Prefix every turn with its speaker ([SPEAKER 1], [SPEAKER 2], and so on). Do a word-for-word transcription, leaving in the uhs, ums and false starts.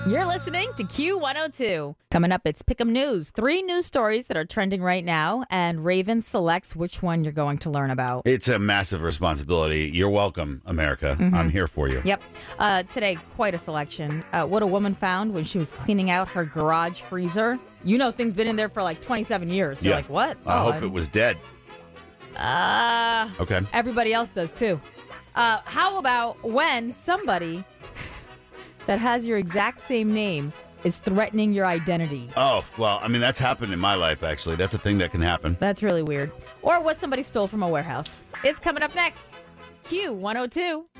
[SPEAKER 1] You're listening to Q one oh two. Coming up, it's Pick'em News. Three news stories that are trending right now, and Raven selects which one you're going to learn about.
[SPEAKER 2] It's a massive responsibility. You're welcome, America. Mm-hmm. I'm here for you.
[SPEAKER 1] Yep. Uh, today, quite a selection. Uh, what a woman found when she was cleaning out her garage freezer. You know things been in there for like twenty-seven years. You're
[SPEAKER 2] yeah.
[SPEAKER 1] like, what?
[SPEAKER 2] I
[SPEAKER 1] oh,
[SPEAKER 2] hope
[SPEAKER 1] I'm...
[SPEAKER 2] it was dead.
[SPEAKER 1] Uh,
[SPEAKER 2] okay.
[SPEAKER 1] Everybody else does, too. Uh, how about when somebody that has your exact same name is threatening your identity?
[SPEAKER 2] Oh, well, I mean, that's happened in my life, actually. That's a thing that can happen.
[SPEAKER 1] That's really weird. Or what somebody stole from a warehouse. It's coming up next. Q one oh two.